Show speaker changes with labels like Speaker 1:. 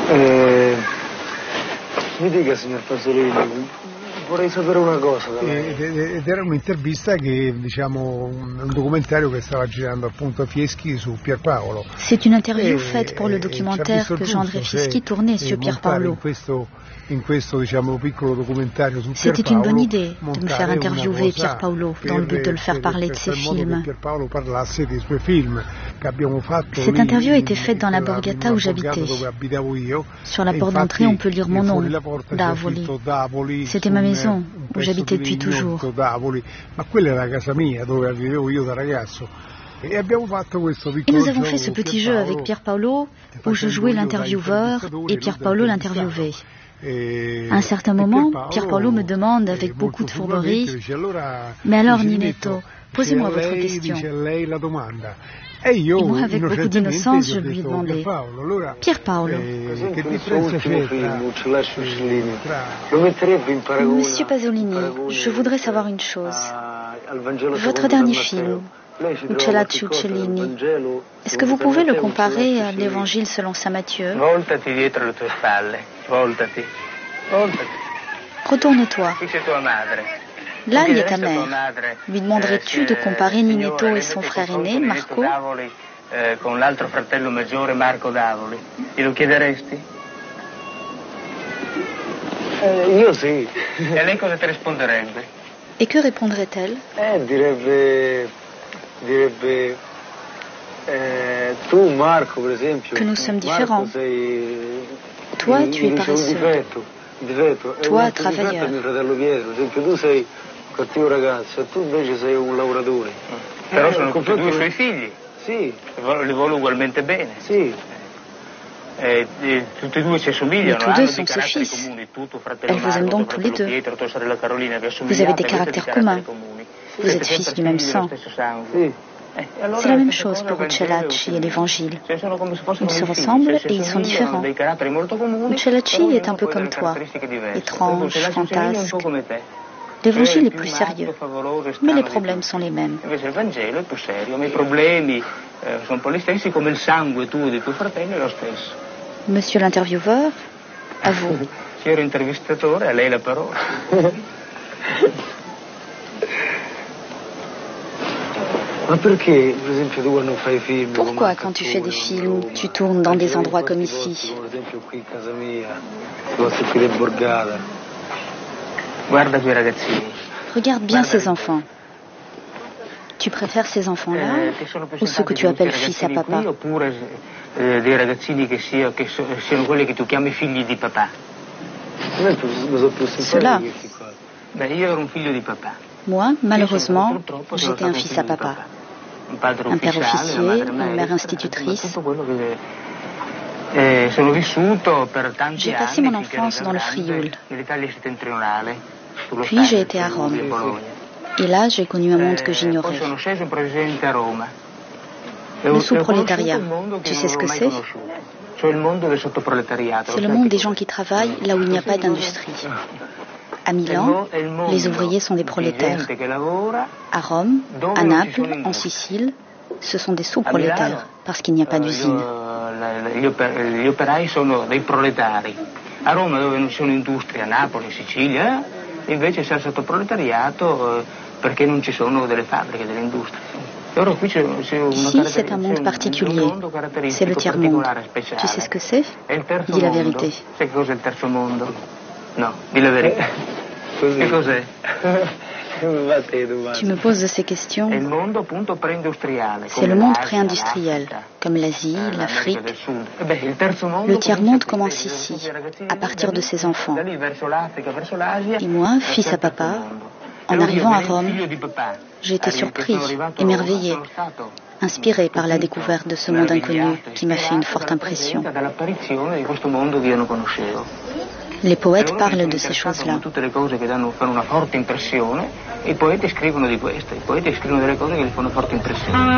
Speaker 1: Mi dica, signor Pasolini, vorrei sapere una cosa.
Speaker 2: Ed era un'intervista che, diciamo, un documentario che stava girando appunto a Fieschi su Pierpaolo.
Speaker 3: C'est une interview faite pour le documentaire que Jean-André Fieschi tournait sur Pierpaolo.
Speaker 2: In questo, diciamo, piccolo documentario su
Speaker 3: C'était
Speaker 2: Pierpaolo,
Speaker 3: une bonne idée de me faire interviewer Pierpaolo dans le but de le faire parler de ses films. Cette interview a été faite dans la borgata où j'habitais. Sur la porte d'entrée, on peut lire mon nom, Davoli. C'était ma maison, où j'habitais depuis toujours. Et nous avons fait ce petit jeu avec Pierpaolo, où je jouais l'intervieweur et Pierpaolo l'interviewait. À un certain moment, Pierpaolo me demande avec beaucoup de fourberie « Mais alors, Ninetto, posez-moi votre question ». Et moi, avec beaucoup d'innocence, je lui ai demandé « Pierpaolo, Monsieur Pasolini, je voudrais savoir une chose. Votre dernier film, Uccellacci Uccellini, est-ce que vous pouvez le comparer à l'Évangile selon saint Matthieu?
Speaker 1: Voltati dietro le tue spalle, voltati, voltati.
Speaker 3: Retourne-toi.
Speaker 1: Qui c'è tua madre?
Speaker 3: Là, il y a ta mère. Lui demanderais-tu de comparer Ninetto et son frère aîné, Marco?
Speaker 1: Con l'altro fratello maggiore, Marco Davoli. Glielo chiederesti? Io sì. E lei cosa ti risponderebbe?
Speaker 3: Et que répondrait-elle?
Speaker 1: Direbbe tu, Marco, per esempio.
Speaker 3: Que nous sommes différents. Toi, tu es paresseux. Toi, travailleur.
Speaker 1: Mio fratello Pietro, per esempio, tu sei un cattivo ragazzo e tu invece sei un lavoratore. Però sono tutti e due i suoi figli. Sì. Li vuole ugualmente bene. Sì. Tutti e due si assomigliano,
Speaker 3: tous deux sont ses fils. Elle vous aime donc tous les deux. Vous avez des caractères communs. Vous êtes fils du même sang. C'est la même chose pour Uccellacci et l'Évangile. Ils se ressemblent et ils sont différents. Uccellacci est un peu comme toi, étrange, fantasque. L'Évangile est plus sérieux, mais les problèmes sont les mêmes. Monsieur l'intervieweur, à vous. Pourquoi, quand tu fais des films, tu tournes dans des endroits comme ici? Regarde bien ces enfants. Tu préfères ces enfants-là ou ceux que tu appelles fils à papa? Ceux-là. Moi, malheureusement, j'étais un fils à papa. Un père officier, une mère institutrice. J'ai passé mon enfance dans le Frioul. Puis j'ai été à Rome. Et là, j'ai connu un monde que j'ignorais. Le sous-prolétariat, tu sais ce que c'est? C'est le monde des gens qui travaillent là où il n'y a pas d'industrie. À Milan, les ouvriers sont des prolétaires. À Rome, à Naples, en Sicile, ce sont des sous-prolétaires, parce qu'il n'y a pas d'usine.
Speaker 1: Gli operai sono dei proletari. A Roma, dove non ci sono industrie, a Napoli, in Sicilia, invece c'è il sottoproletariato perché non ci sono delle fabbriche, delle industrie.
Speaker 3: Ici, c'est un monde particulier. C'est le tiers-monde. Tu sais ce que c'est? Dis la vérité.
Speaker 1: Sai cos'è il terzo mondo? No, di la verità. Che cos'è?
Speaker 3: Tu me poses de ces questions. C'est le monde pré-industriel, comme l'Asie, l'Afrique. Le tiers-monde commence ici, à partir de ses enfants. Et moi, fils à papa, en arrivant à Rome, j'ai été surpris, émerveillé, inspiré par la découverte de ce monde inconnu qui m'a fait une forte impression. Les poètes parlent de ces choses-là.
Speaker 1: Tutte le cose che fanno una forte impressione, i poeti scrivono di questo, i poeti scrivono delle cose che gli fanno forte impressione.